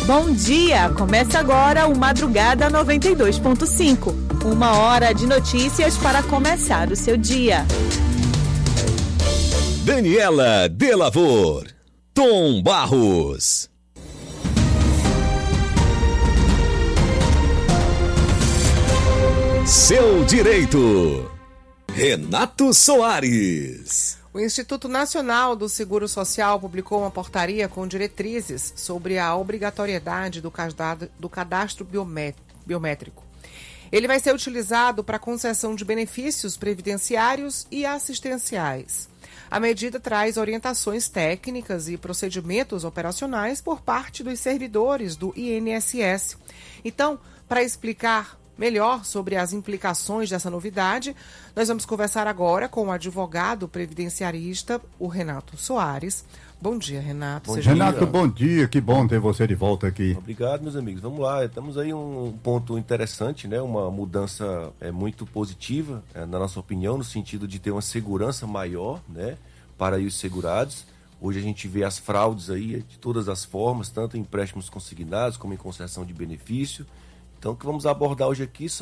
Bom dia! Começa agora o Madrugada 92.5. 1 hora de notícias para começar o seu dia. Daniela Delavor, Tom Barros. Seu Direito, Renato Soares. O Instituto Nacional do Seguro Social publicou uma portaria com diretrizes sobre a obrigatoriedade do cadastro biométrico. Ele vai ser utilizado para concessão de benefícios previdenciários e assistenciais. A medida traz orientações técnicas e procedimentos operacionais por parte dos servidores do INSS. Então, para explicar melhor sobre as implicações dessa novidade, nós vamos conversar agora com o advogado previdenciarista, o Renato Soares. Bom dia, Renato. Renato, bom dia, que bom ter você de volta aqui. Obrigado, meus amigos. Vamos lá, estamos aí um ponto interessante, né? Uma mudança muito positiva, na nossa opinião, no sentido de ter uma segurança maior, né, para os segurados. Hoje a gente vê as fraudes aí de todas as formas, tanto em empréstimos consignados como em concessão de benefício. Então, o que vamos abordar hoje aqui são